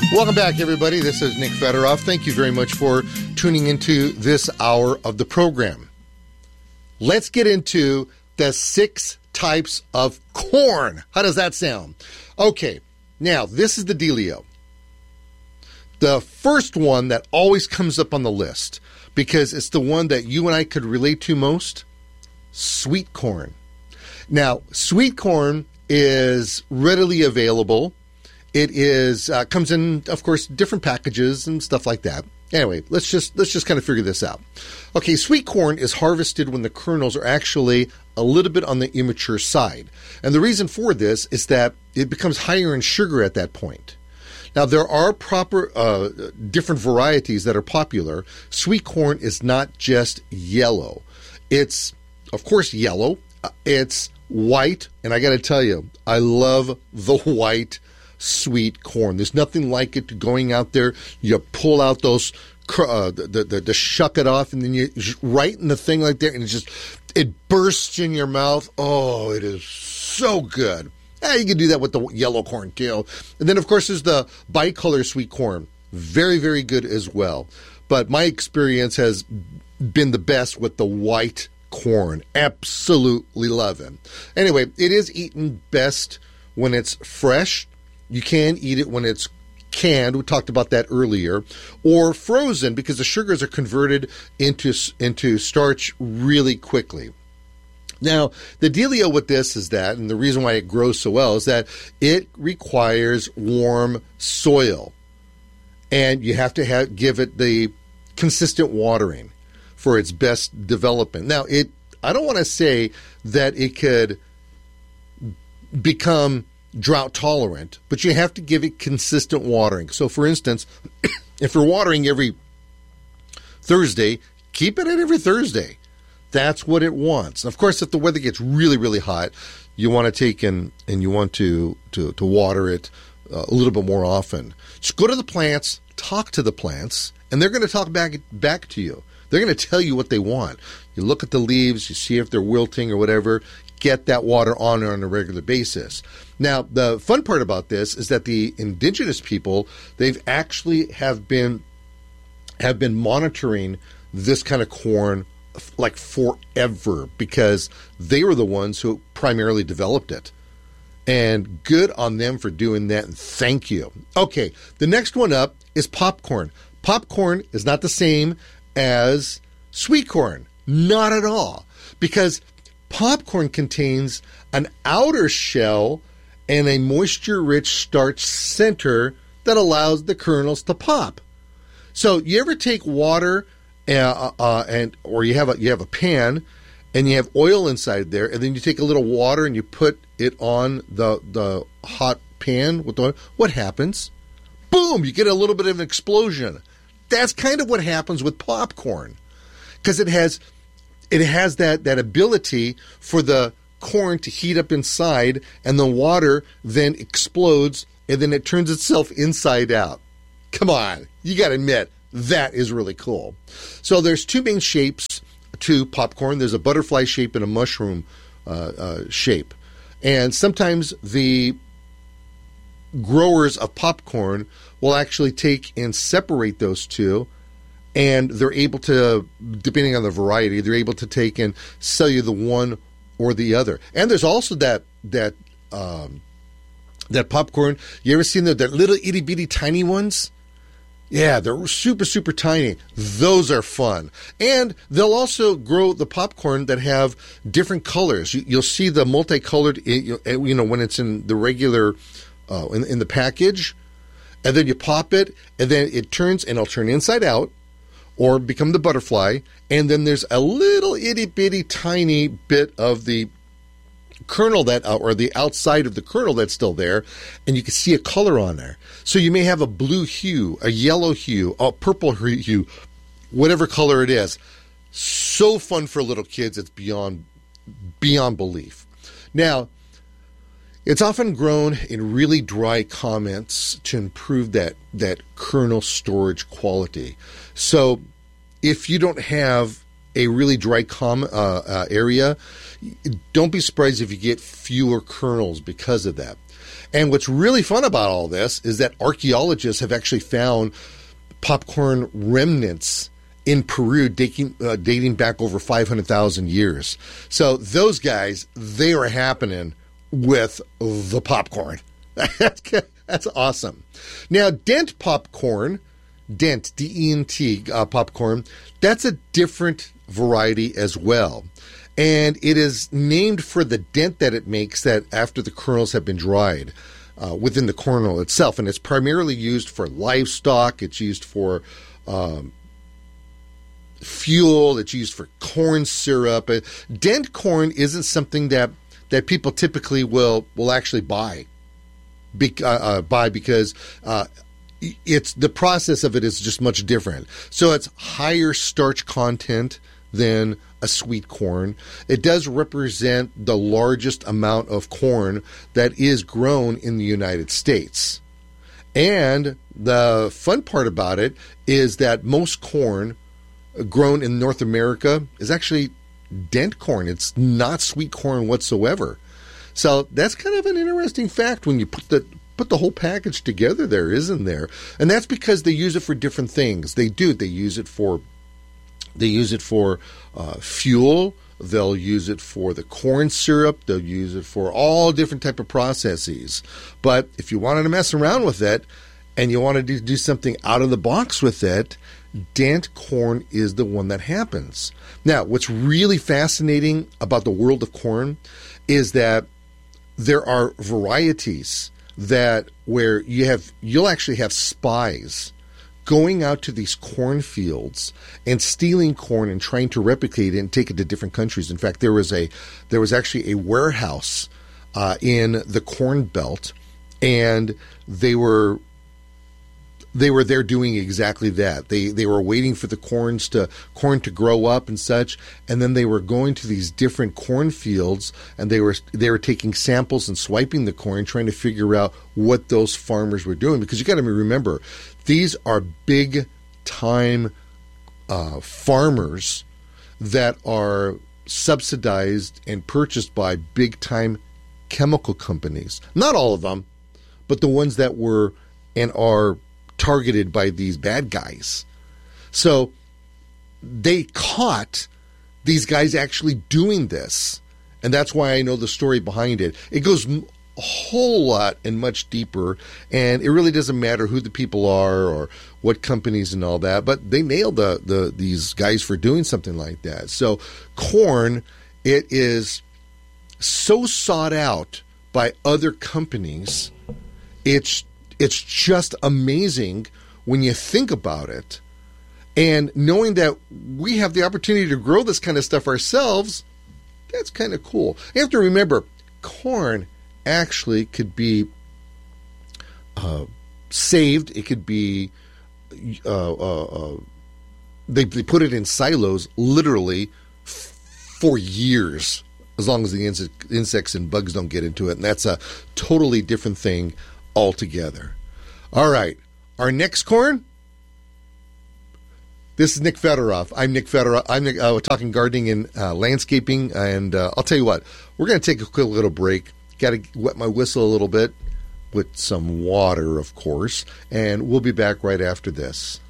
Welcome back, everybody. This is Nick Fedorov. Thank you very much for tuning into this hour of the program. Let's get into the 6 types of corn. How does that sound? Okay, now this is the dealio. The first one that always comes up on the list, because it's the one that you and I could relate to most, sweet corn. Now, sweet corn is readily available. It is comes in, of course, different packages and stuff like that. Anyway, let's just kind of figure this out. Okay, sweet corn is harvested when the kernels are actually a little bit on the immature side. And the reason for this is that it becomes higher in sugar at that point. Now, there are different varieties that are popular. Sweet corn is not just yellow. It's, of course, yellow. It's white. And I got to tell you, I love the white sweet corn. There's nothing like it going out there. You pull out those, the shuck it off, and then you just right in the thing like that, and it bursts in your mouth. Oh, it is so good. Yeah, you can do that with the yellow corn too. And then, of course, there's the bicolor sweet corn. Very, very good as well. But my experience has been the best with the white corn. Absolutely love it. Anyway, it is eaten best when it's fresh. You can eat it when it's canned. We talked about that earlier. Or frozen, because the sugars are converted into starch really quickly. Now, the dealio with this is that, and the reason why it grows so well, is that it requires warm soil. And you have to give it the consistent watering for its best development. Now, I don't want to say that it could become drought tolerant, but you have to give it consistent watering. So, for instance, if you're watering every Thursday, keep it at every Thursday. That's what it wants. Of course, if the weather gets really, really hot, you want to take and you want to water it a little bit more often. Just go to the plants, talk to the plants, and they're going to talk back to you. They're going to tell you what they want. You look at the leaves, you see if they're wilting or whatever. Get that water on a regular basis. Now, the fun part about this is that the indigenous people, they've actually have been monitoring this kind of corn like forever, because they were the ones who primarily developed it. And good on them for doing that, and thank you. Okay, the next one up is popcorn. Popcorn is not the same as sweet corn. Not at all. Because popcorn contains an outer shell and a moisture-rich starch center that allows the kernels to pop. So you ever take water or you have a pan and you have oil inside there, and then you take a little water and you put it on the hot pan with the oil. What happens? Boom! You get a little bit of an explosion. That's kind of what happens with popcorn, because it has that ability for the corn to heat up inside, and the water then explodes, and then it turns itself inside out. Come on, you got to admit, that is really cool. So there's 2 main shapes to popcorn. There's a butterfly shape and a mushroom shape. And sometimes the growers of popcorn will actually take and separate those two, and they're able to, depending on the variety, they're able to take and sell you the one or the other. And there's also that popcorn. You ever seen that little itty bitty tiny ones? Yeah, they're super, super tiny. Those are fun. And they'll also grow the popcorn that have different colors. You'll see the multicolored, when it's in the regular, in the package. And then you pop it, and then it turns, and it'll turn inside out, or become the butterfly. And then there's a little itty bitty tiny bit of the kernel or the outside of the kernel that's still there, and you can see a color on there. So you may have a blue hue, a yellow hue, a purple hue, whatever color it is. So fun for little kids, it's beyond belief. Now, it's often grown in really dry climates to improve that kernel storage quality. So if you don't have a really dry area, don't be surprised if you get fewer kernels because of that. And what's really fun about all this is that archaeologists have actually found popcorn remnants in Peru dating back over 500,000 years. So those guys, they are happening with the popcorn. That's awesome. Now, Dent popcorn, Dent, D-E-N-T popcorn, that's a different variety as well. And it is named for the dent that it makes that after the kernels have been dried within the kernel itself. And it's primarily used for livestock. It's used for fuel. It's used for corn syrup. Dent corn isn't something that people typically will actually buy because it's the process of it is just much different. So it's higher starch content than a sweet corn. It does represent the largest amount of corn that is grown in the United States. And the fun part about it is that most corn grown in North America is actually dent corn. It's not sweet corn whatsoever. So that's kind of an interesting fact when you put the whole package together there, isn't there? And that's because they use it for different things. They use it for fuel. They'll use it for the corn syrup. They'll use it for all different type of processes. But if you wanted to mess around with it and you wanted to do something out of the box with it, dent corn is the one that happens. Now, what's really fascinating about the world of corn is that there are varieties where you'll actually have spies going out to these cornfields and stealing corn and trying to replicate it and take it to different countries. In fact, there was actually a warehouse in the Corn Belt, and they were there doing exactly that. They were waiting for the corn to grow up and such, and then they were going to these different cornfields, and they were taking samples and swiping the corn, trying to figure out what those farmers were doing. Because you got to remember, these are big time farmers that are subsidized and purchased by big time chemical companies. Not all of them, but the ones that were and are targeted by these bad guys. So they caught these guys actually doing this. And that's why I know the story behind it. It goes a whole lot and much deeper. And it really doesn't matter who the people are or what companies and all that. But they nailed these guys for doing something like that. So corn, it is so sought out by other companies. It's just amazing when you think about it. And knowing that we have the opportunity to grow this kind of stuff ourselves, that's kind of cool. You have to remember, corn actually could be saved. It could be, they put it in silos literally for years, as long as the insects and bugs don't get into it. And that's a totally different thing altogether. All right. Our next corn. This is Nick Fedorov. I'm Nick Fedorov. I'm talking gardening and landscaping. And I'll tell you what, we're going to take a quick little break. Got to wet my whistle a little bit with some water, of course. And we'll be back right after this.